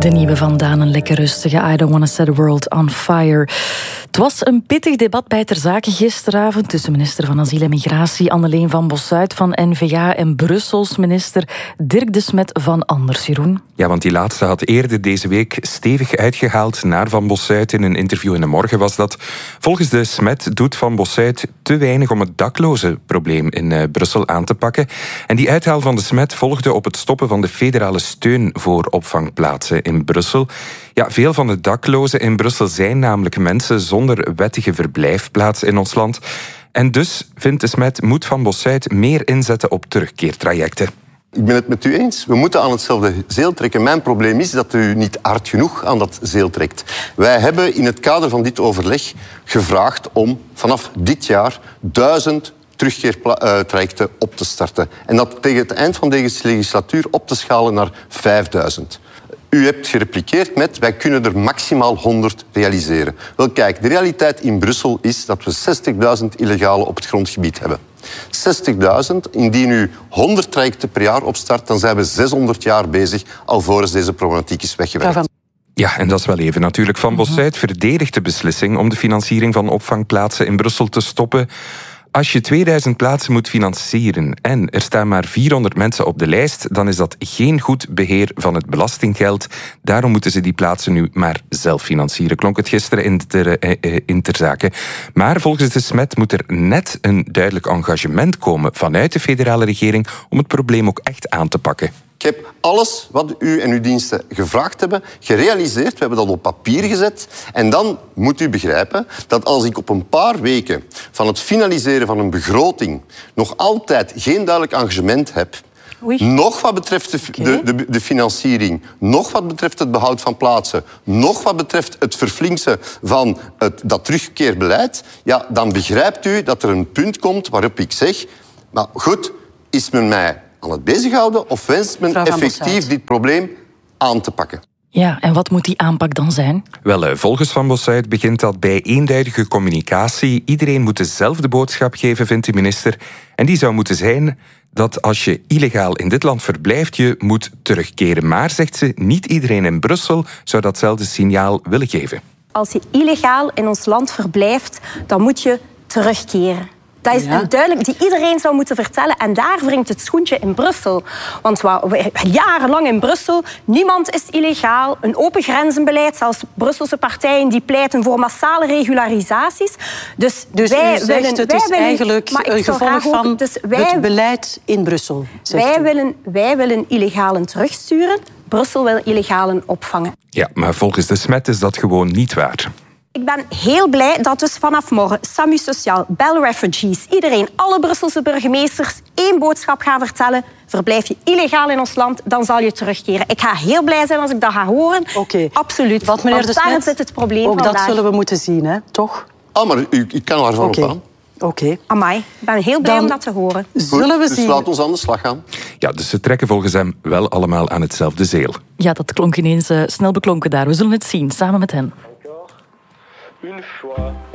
De nieuwe van Daan, een lekker rustige I Don't Wanna Set the World on Fire. Het was een pittig debat bij Ter Zake gisteravond tussen minister van Asiel en Migratie Anneleen van Bossuyt van N-VA en Brussels minister Dirk de Smet van Anders, Jeroen. Ja, want die laatste had eerder deze week stevig uitgehaald naar Van Bossuyt. In een interview in De Morgen was dat. Volgens de Smet doet Van Bossuyt te weinig om het daklozenprobleem in Brussel aan te pakken. En die uithaal van de Smet volgde op het stoppen van de federale steun voor opvangplaatsen in Brussel. Ja, veel van de daklozen in Brussel zijn namelijk mensen zonder wettige verblijfplaats in ons land. En dus, vindt de Smet, moet Van Bossuyt meer inzetten op terugkeertrajecten. Ik ben het met u eens. We moeten aan hetzelfde zeel trekken. Mijn probleem is dat u niet hard genoeg aan dat zeel trekt. Wij hebben in het kader van dit overleg gevraagd om vanaf dit jaar 1000 terugkeertrajecten op te starten. En dat tegen het eind van deze legislatuur op te schalen naar 5000. U hebt gerepliceerd met, wij kunnen er maximaal 100 realiseren. Wel kijk, de realiteit in Brussel is dat we 60.000 illegalen op het grondgebied hebben. 60.000, indien u 100 trajecten per jaar opstart, dan zijn we 600 jaar bezig alvorens deze problematiek is weggewerkt. Ja, en dat is wel even natuurlijk. Van Bossuyt verdedigt de beslissing om de financiering van opvangplaatsen in Brussel te stoppen. Als je 2000 plaatsen moet financieren en er staan maar 400 mensen op de lijst, dan is dat geen goed beheer van het belastinggeld. Daarom moeten ze die plaatsen nu maar zelf financieren, klonk het gisteren in Ter Zake. Maar volgens de Smet moet er net een duidelijk engagement komen vanuit de federale regering om het probleem ook echt aan te pakken. Ik heb alles wat u en uw diensten gevraagd hebben gerealiseerd. We hebben dat op papier gezet. En dan moet u begrijpen dat als ik op een paar weken van het finaliseren van een begroting nog altijd geen duidelijk engagement heb, nog wat betreft de financiering, nog wat betreft het behoud van plaatsen, nog wat betreft het verflinksen van dat terugkeerbeleid, ja, dan begrijpt u dat er een punt komt waarop ik zeg, maar goed, is men mij aan het bezighouden of wenst men effectief dit probleem aan te pakken? Ja, en wat moet die aanpak dan zijn? Wel, volgens Van Bossuyt begint dat bij eenduidige communicatie. Iedereen moet dezelfde boodschap geven, vindt de minister. En die zou moeten zijn dat als je illegaal in dit land verblijft, je moet terugkeren. Maar, zegt ze, niet iedereen in Brussel zou datzelfde signaal willen geven. Als je illegaal in ons land verblijft, dan moet je terugkeren. Dat is een duidelijk die iedereen zou moeten vertellen. En daar wringt het schoentje in Brussel. Want jarenlang in Brussel, niemand is illegaal. Een open grenzenbeleid, zelfs Brusselse partijen die pleiten voor massale regularisaties. Dus wij willen, het is eigenlijk een gevolg van het beleid in Brussel. Wij willen illegalen terugsturen. Brussel wil illegalen opvangen. Ja, maar volgens de Smet is dat gewoon niet waar. Ik ben heel blij dat dus vanaf morgen SAMU Sociaal, Bel Refugees, iedereen, alle Brusselse burgemeesters één boodschap gaan vertellen. Verblijf je illegaal in ons land, dan zal je terugkeren. Ik ga heel blij zijn als ik dat ga horen. Absoluut. Want meneer de Smet, daar zit het probleem ook vandaag. Dat zullen we moeten zien, hè? Toch? Maar u kan er van op aan. Amai, ik ben heel blij om dat te horen. Zullen we zien? Dus laat ons aan de slag gaan. Ja, dus ze trekken volgens hem wel allemaal aan hetzelfde zeel. Ja, dat klonk ineens snel beklonken daar. We zullen het zien, samen met hen. Une fois.